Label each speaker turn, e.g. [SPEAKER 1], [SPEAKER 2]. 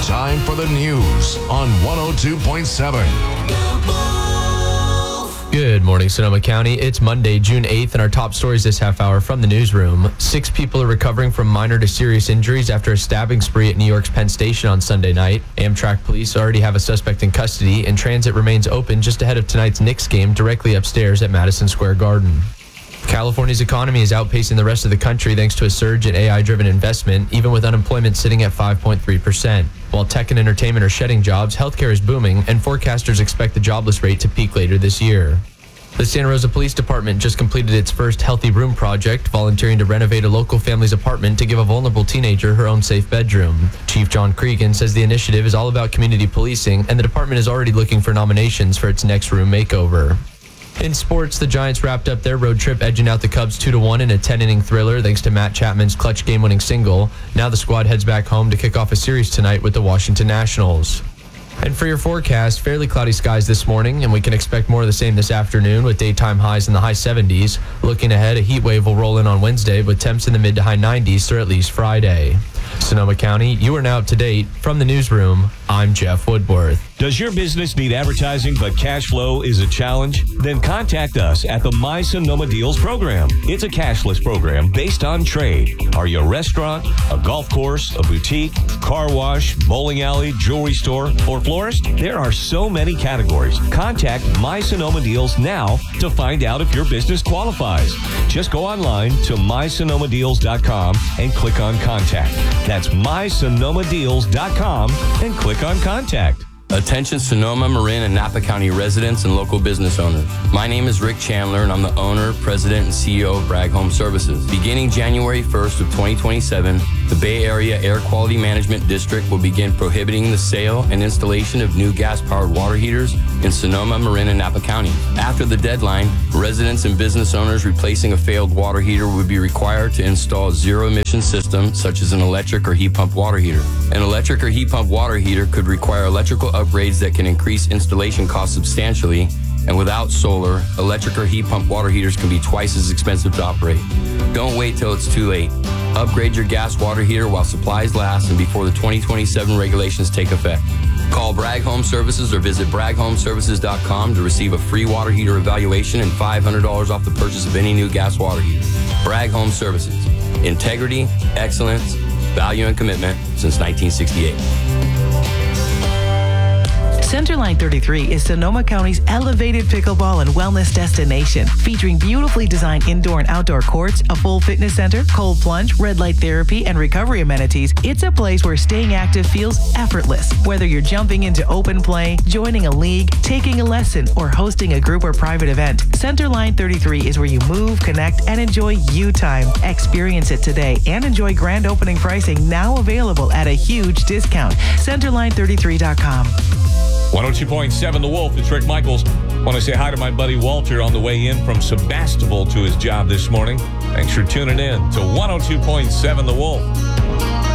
[SPEAKER 1] Time for the news on 102.7.
[SPEAKER 2] Good morning, Sonoma County. It's Monday, June 8th, and our top stories this half hour from the newsroom. 6 people are recovering from minor to serious injuries after a stabbing spree at New York's Penn Station on Sunday night. Amtrak police already have a suspect in custody, and transit remains open just ahead of tonight's Knicks game directly upstairs at Madison Square Garden. California's economy is outpacing the rest of the country thanks to a surge in AI-driven investment, even with unemployment sitting at 5.3%. While tech and entertainment are shedding jobs, healthcare is booming, and forecasters expect the jobless rate to peak later this year. The Santa Rosa Police Department just completed its first Healthy Room project, volunteering to renovate a local family's apartment to give a vulnerable teenager her own safe bedroom. Chief John Cregan says the initiative is all about community policing, and the department is already looking for nominations for its next room makeover. In sports, the Giants wrapped up their road trip, edging out the Cubs 2-1 in a 10-inning thriller thanks to Matt Chapman's clutch game-winning single. Now the squad heads back home to kick off a series tonight with the Washington Nationals. And for your forecast, fairly cloudy skies this morning, and we can expect more of the same this afternoon with daytime highs in the high 70s. Looking ahead, a heat wave will roll in on Wednesday with temps in the mid to high 90s through at least Friday. Sonoma County, you are now up to date. From the newsroom, I'm Jeff Woodworth.
[SPEAKER 3] Does your business need advertising but cash flow is a challenge? Then contact us at the My Sonoma Deals program. It's a cashless program based on trade. Are you a restaurant, a golf course, a boutique, car wash, bowling alley, jewelry store, or florist? There are so many categories. Contact My Sonoma Deals now to find out if your business qualifies. Just go online to mysonomadeals.com and click on contact. That's mysonomadeals.com and click on contact.
[SPEAKER 4] Attention Sonoma, Marin, and Napa County residents and local business owners. My name is Rick Chandler, and I'm the owner, president, and CEO of Bragg Home Services. Beginning January 1st of 2027, the Bay Area Air Quality Management District will begin prohibiting the sale and installation of new gas-powered water heaters in Sonoma, Marin, and Napa County. After the deadline, residents and business owners replacing a failed water heater would be required to install a zero-emission system, such as an electric or heat pump water heater. An electric or heat pump water heater could require electrical upgrades that can increase installation costs substantially, and without solar, electric or heat pump water heaters can be twice as expensive to operate. Don't wait till it's too late. Upgrade your gas water heater while supplies last and before the 2027 regulations take effect. Call Bragg Home Services or visit bragghomeservices.com to receive a free water heater evaluation and $500 off the purchase of any new gas water heater. Bragg Home Services. Integrity, excellence, value, and commitment since 1968.
[SPEAKER 5] Centerline 33 is Sonoma County's elevated pickleball and wellness destination, featuring beautifully designed indoor and outdoor courts, a full fitness center, cold plunge, red light therapy, and recovery amenities. It's a place where staying active feels effortless. Whether you're jumping into open play, joining a league, taking a lesson, or hosting a group or private event, Centerline 33 is where you move, connect, and enjoy you time. Experience it today and enjoy grand opening pricing now available at a huge discount. Centerline33.com.
[SPEAKER 3] 102.7 The Wolf. It's Rick Michaels. Want to say hi to my buddy Walter on the way in from Sebastopol to his job this morning. Thanks for tuning in to 102.7 The Wolf.